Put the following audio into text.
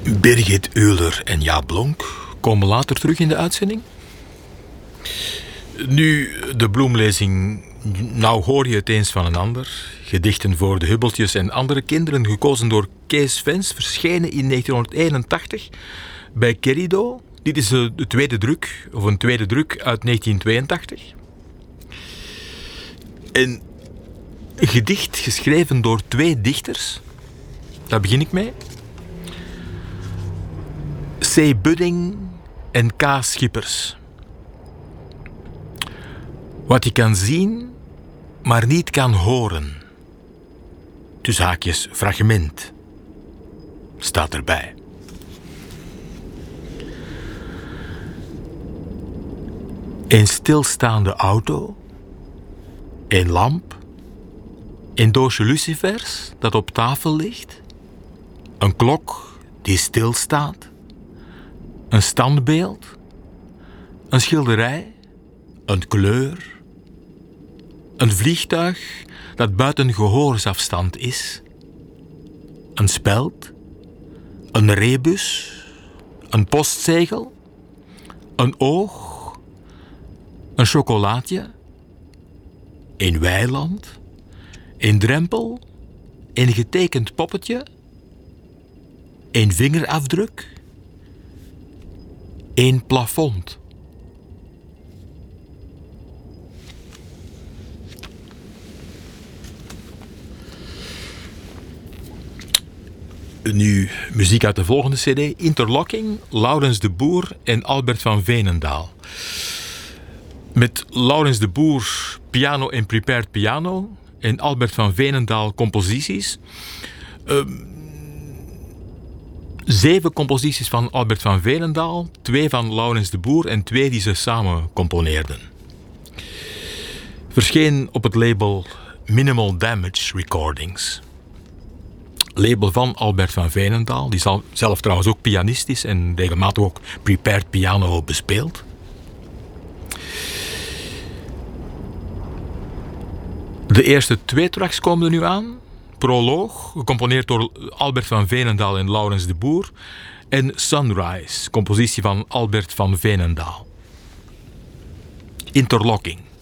Birgit Euler en Jaap Blonk komen later terug in de uitzending. Nu, de bloemlezing, nou hoor je het eens van een ander. Gedichten voor de Hubbeltjes en andere kinderen, gekozen door Kees Vens, verschenen in 1981 bij Querido. Dit is de tweede druk, of een tweede druk uit 1982. En een gedicht geschreven door twee dichters. Daar begin ik mee. C. Budding en K. Schippers. Wat je kan zien, maar niet kan horen. Tussen haakjes fragment. Staat erbij. Een stilstaande auto. Een lamp. Een doosje lucifers dat op tafel ligt. Een klok die stilstaat. Een standbeeld. Een schilderij. Een kleur. Een vliegtuig dat buiten gehoorsafstand is. Een speld. Een rebus. Een postzegel. Een oog. Een chocolaatje. Een weiland. Een drempel. Een getekend poppetje. Een vingerafdruk. Een plafond. Nu muziek uit de volgende cd. Interlocking, Laurens de Boer en Albert van Veenendaal. Met Laurens de Boer piano en prepared piano en Albert van Veenendaal composities. 7 composities van Albert van Veenendaal, 2 van Laurens de Boer en 2 die ze samen componeerden. Verscheen op het label Minimal Damage Recordings. Label van Albert van Veenendaal, die zelf trouwens ook pianist is en regelmatig ook prepared piano bespeelt. De eerste 2 tracks komen er nu aan. Proloog, gecomponeerd door Albert van Veenendaal en Laurens de Boer. En Sunrise, compositie van Albert van Veenendaal. Interlocking.